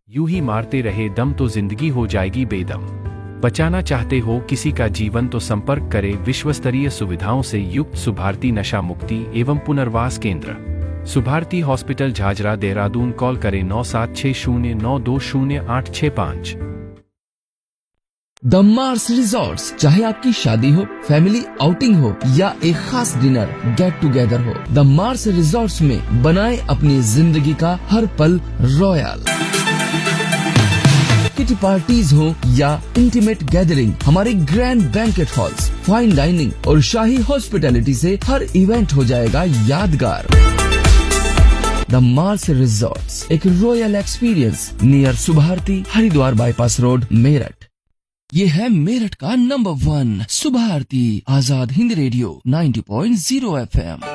यूं ही मारते रहे दम तो जिंदगी हो जाएगी बेदम। बचाना चाहते हो किसी का जीवन तो संपर्क करें विश्वस्तरीय सुविधाओं से युक्त सुभारती नशा मुक्ति एवं पुनर्वास केंद्र, सुभारती हॉस्पिटल झाझरा देहरादून। कॉल करें 9760920865। द मार्स रिजॉर्ट्स, चाहे आपकी शादी हो, फैमिली आउटिंग हो या एक खास डिनर गेट टुगेदर हो, द मार्स रिजॉर्ट्स में बनाए अपनी जिंदगी का हर पल रॉयल। किटी पार्टीज हो या इंटीमेट गैदरिंग, हमारे grand banquet halls, fine dining और शाही हॉस्पिटैलिटी से हर इवेंट हो जाएगा यादगार। द मार्स रिजॉर्ट्स, एक royal experience near Subharti, Haridwar bypass road, Meerut. ये है मेरठ का number 1 Subharti Azad Hind radio 90.0 FM।